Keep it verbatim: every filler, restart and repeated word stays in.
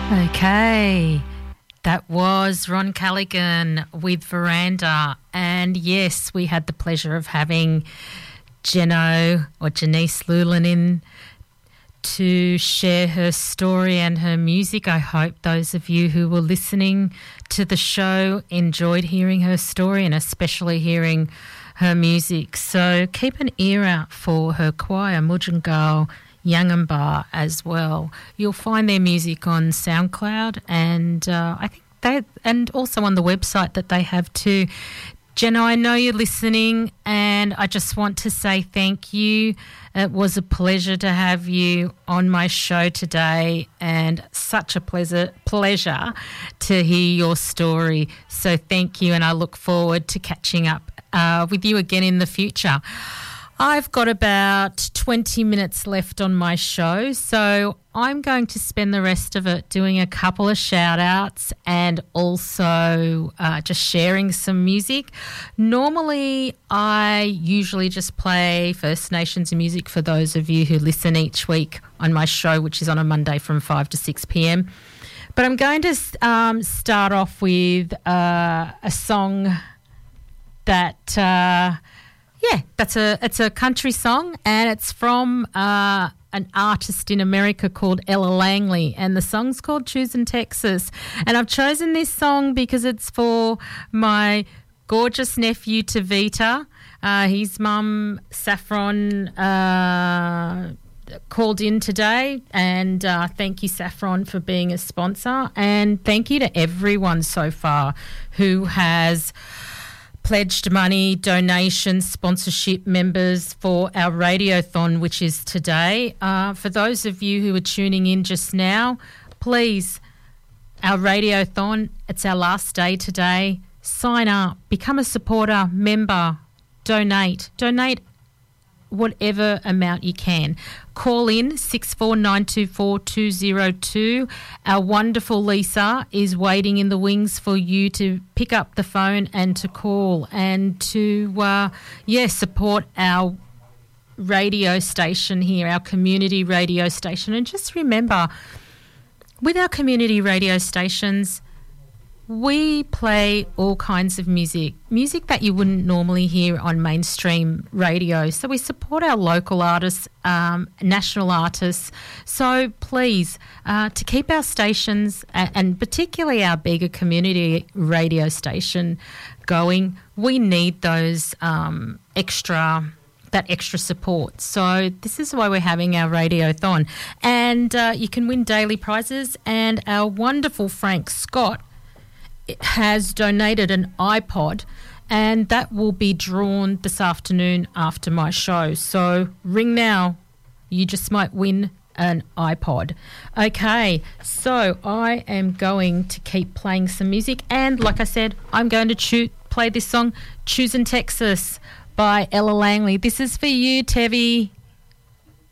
Okay, that was Ron Callaghan with Veranda, and yes, we had the pleasure of having Jeno or Janice Lulin in to share her story and her music. I hope those of you who were listening to the show enjoyed hearing her story and especially hearing her music. So keep an ear out for her choir, Mujungal Yangambar, as well. You'll find their music on SoundCloud, and uh, I think they, and also on the website that they have too. Jenna, I know you're listening, and I just want to say thank you. It was a pleasure to have you on my show today, and such a pleasure pleasure to hear your story. So thank you, and I look forward to catching up uh, with you again in the future. I've got about twenty minutes left on my show, so I'm going to spend the rest of it doing a couple of shout-outs and also uh, just sharing some music. Normally, I usually just play First Nations music for those of you who listen each week on my show, which is on a Monday from five to six p.m. But I'm going to um, start off with uh, a song that... Uh, Yeah, that's a it's a country song, and it's from uh, an artist in America called Ella Langley, and the song's called Choosing Texas. And I've chosen this song because it's for my gorgeous nephew Tavita. Uh, his mum Saffron uh, called in today, and uh, thank you, Saffron, for being a sponsor, and thank you to everyone so far who has pledged money, donations, sponsorship, members for our radiothon, which is today. Uh, for those of you who are tuning in just now, please, our radiothon, it's our last day today. Sign up, become a supporter, member, donate. Donate whatever amount you can. Call in six four nine two four two zero two. Our wonderful Lisa is waiting in the wings for you to pick up the phone and to call and to, uh, yeah, support our radio station here, our community radio station. And just remember, with our community radio stations, we play all kinds of music, music that you wouldn't normally hear on mainstream radio. So we support our local artists, um, national artists. So please, uh, to keep our stations, uh, and particularly our Bega community radio station going, we need those um, extra... that extra support. So this is why we're having our radiothon. And uh, you can win daily prizes, and our wonderful Frank Scott has donated an iPod, and that will be drawn this afternoon after my show. So ring now. You just might win an iPod. Okay, so I am going to keep playing some music, and like I said, I'm going to choo- play this song, Choosing Texas by Ella Langley. This is for you, Tevi.